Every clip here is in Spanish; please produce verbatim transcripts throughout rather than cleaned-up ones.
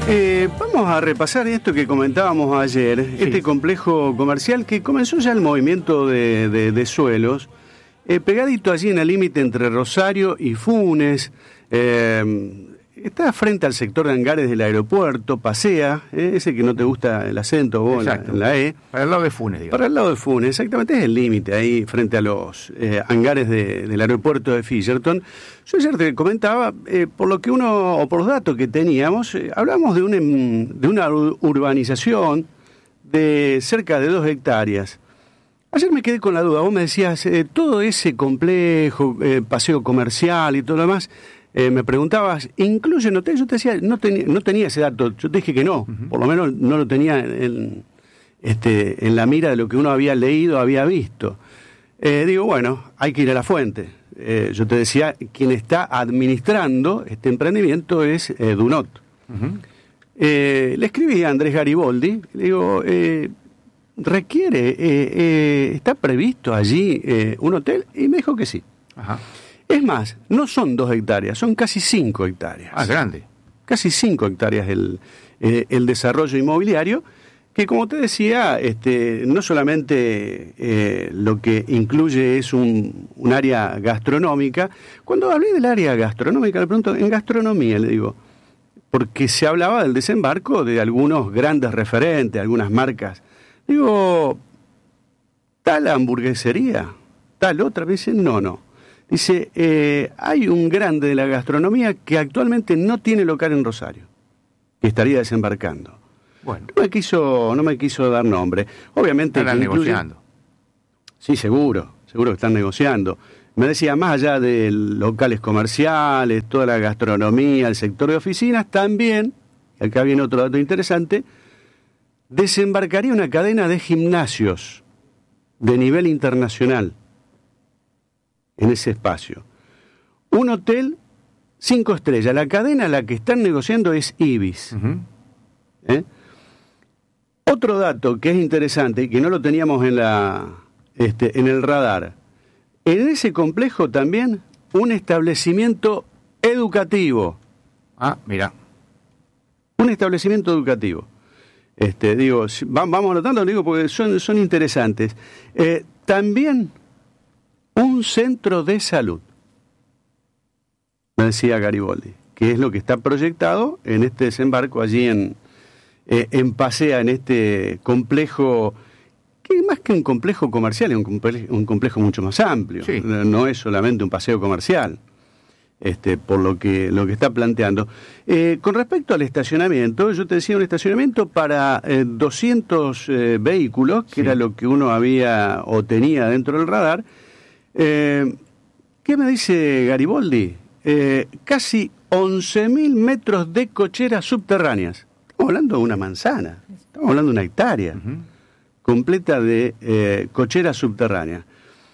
Eh, vamos a repasar esto que comentábamos ayer, sí. Este complejo comercial que comenzó ya el movimiento de, de, de suelos, eh, pegadito allí en el límite entre Rosario y Funes, eh, está frente al sector de hangares del aeropuerto, pasea, eh, ese que no te gusta el acento vos en la, en la E. Para el lado de Funes, digamos. Para el lado de Funes, exactamente, es el límite ahí frente a los eh, hangares de, del aeropuerto de Fisherton. Yo ayer te comentaba, eh, por lo que uno, o por los datos que teníamos, eh, hablamos de, un, de una urbanización de cerca de dos hectáreas. Ayer me quedé con la duda, vos me decías, eh, todo ese complejo, eh, paseo comercial y todo lo demás, eh, me preguntabas, ¿incluye en hotel? Yo te decía, no, ten, no tenía ese dato, yo te dije que no, uh-huh. Por lo menos no lo tenía en, este, en la mira de lo que uno había leído, había visto. Eh, digo, bueno, hay que ir a la fuente. Eh, yo te decía, quien está administrando este emprendimiento es eh, Dunot. Uh-huh. Eh, le escribí a Andrés Gariboldi, le digo, eh, ¿requiere, eh, eh, está previsto allí eh, un hotel? Y me dijo que sí. Ajá. Es más, no son dos hectáreas, son casi cinco hectáreas. Ah, grande. Casi cinco hectáreas el, eh, el desarrollo inmobiliario, que como te decía, este, no solamente eh, lo que incluye es un, un área gastronómica. Cuando hablé del área gastronómica, le pregunto, en gastronomía, le digo, porque se hablaba del desembarco de algunos grandes referentes, algunas marcas. Digo, tal hamburguesería, tal otra, me dicen, no, no. Dice, eh, hay un grande de la gastronomía que actualmente no tiene local en Rosario, que estaría desembarcando. Bueno, no me quiso, no me quiso dar nombre. Obviamente están que incluye... negociando. Sí, seguro, seguro que están negociando. Me decía, más allá de locales comerciales, toda la gastronomía, el sector de oficinas, también, y acá viene otro dato interesante, desembarcaría una cadena de gimnasios de nivel internacional en ese espacio. Un hotel cinco estrellas. La cadena a la que están negociando es Ibis. Uh-huh. ¿Eh? Otro dato que es interesante y que no lo teníamos en la este, en el radar. En ese complejo también un establecimiento educativo. Ah, mira. Un establecimiento educativo. Este, digo, vamos anotando, digo, porque son, son interesantes. Eh, también un centro de salud, me decía Gariboldi, que es lo que está proyectado en este desembarco allí en, eh, en Pasea, en este complejo, que más que un complejo comercial, es un complejo, un complejo mucho más amplio, sí. No es solamente un paseo comercial, este, por lo que, lo que está planteando. Eh, con respecto al estacionamiento, yo te decía un estacionamiento para eh, doscientos eh, vehículos, que sí. Era lo que uno había o tenía dentro del radar. Eh, ¿Qué me dice Gariboldi? Eh, casi once mil metros de cocheras subterráneas. Estamos hablando de una manzana, estamos hablando de una hectárea uh-huh. completa de eh, cocheras subterráneas.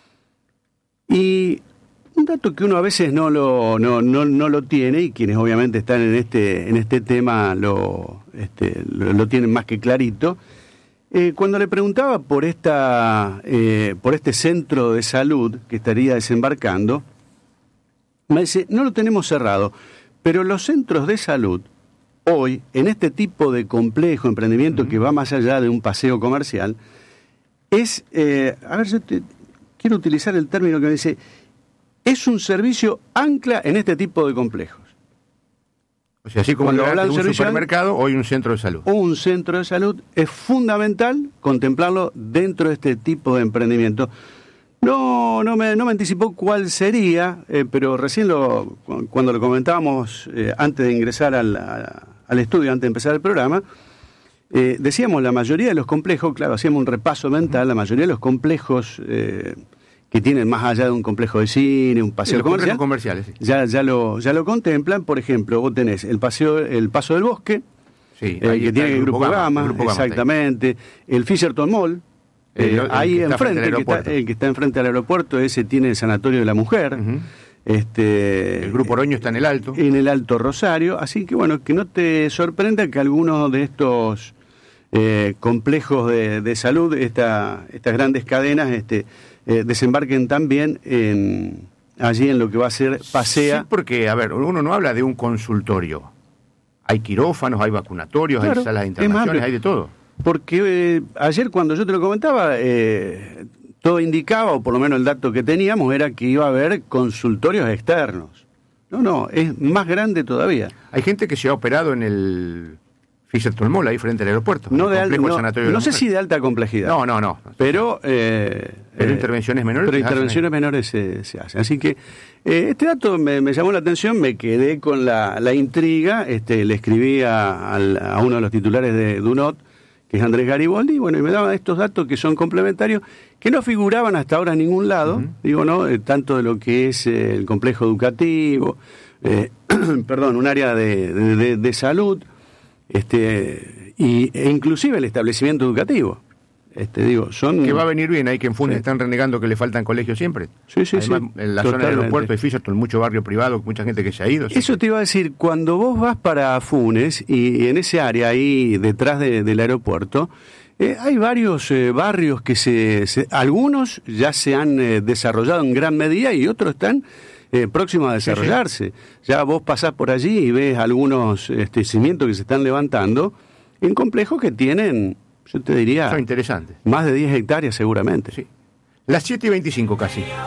Y un dato que uno a veces no lo, no, no, no lo tiene, y quienes obviamente están en este, en este tema lo, este, lo, lo tienen más que clarito. Eh, cuando le preguntaba por esta eh, por este centro de salud que estaría desembarcando, me dice, no lo tenemos cerrado, pero los centros de salud hoy, en este tipo de complejo emprendimiento uh-huh. que va más allá de un paseo comercial, es, eh, a ver, yo te, quiero utilizar el término que me dice, es un servicio ancla en este tipo de complejos. O sea, así como cuando hablan de un supermercado, hoy un centro de salud. Un centro de salud es fundamental contemplarlo dentro de este tipo de emprendimiento. No, no me, no me anticipó cuál sería, eh, pero recién lo, cuando lo comentábamos eh, antes de ingresar al, a, al estudio, antes de empezar el programa, eh, decíamos la mayoría de los complejos, claro, hacíamos un repaso mental, la mayoría de los complejos eh, que tienen más allá de un complejo de cine, un paseo sí, comercial, comerciales, sí. ya, ya, lo, ya lo contemplan. Por ejemplo, vos tenés el paseo, el Paso del Bosque, sí, eh, que tiene el Grupo, Grupo Gama, Gama Grupo exactamente, Gama el Fisherton Mall, eh, el, el ahí enfrente, el, el, el que está enfrente al aeropuerto, ese tiene el Sanatorio de la Mujer, uh-huh. este el Grupo Oroño está en el Alto. En el Alto Rosario, así que bueno, que no te sorprenda que algunos de estos eh, complejos de, de salud, esta, estas grandes cadenas, este Eh, desembarquen también en, allí en lo que va a ser Pasea. Sí, porque, a ver, uno no habla de un consultorio. Hay quirófanos, hay vacunatorios, claro, hay salas de internaciones, hay de todo. Porque eh, ayer cuando yo te lo comentaba, eh, todo indicaba, o por lo menos el dato que teníamos, era que iba a haber consultorios externos. No, no, es más grande todavía. Hay gente que se ha operado en el Fisherton Mall, ahí frente al aeropuerto. No, de al, no, no sé si de alta complejidad. No, no, no. Pero, eh, pero eh, intervenciones menores. Pero intervenciones menores se, se hacen. Así que eh, este dato me, me llamó la atención, me quedé con la, la intriga. Este, le escribí a, a uno de los titulares de Dunot, que es Andrés Gariboldi, y bueno, y me daban estos datos que son complementarios, que no figuraban hasta ahora en ningún lado, uh-huh. digo, ¿no? Eh, tanto de lo que es eh, el complejo educativo, eh, perdón, un área de, de, de, de salud, este, y, e inclusive el establecimiento educativo. Este, digo, son... Que va a venir bien, hay que en Funes sí. están renegando que le faltan colegios siempre. Sí, sí, Además, sí. En la Totalmente. Zona del aeropuerto de Fisherton, mucho barrio privado, mucha gente que se ha ido. Eso sí. Te iba a decir, cuando vos vas para Funes, y, y en ese área ahí detrás de, del aeropuerto, eh, hay varios eh, barrios que se, se... Algunos ya se han eh, desarrollado en gran medida y otros están eh, próximos a desarrollarse. Sí, sí. Ya vos pasás por allí y ves algunos este, cimientos que se están levantando en complejos que tienen... Yo te diría... Son interesantes. Más de diez hectáreas seguramente. Sí. Las siete y veinticinco casi.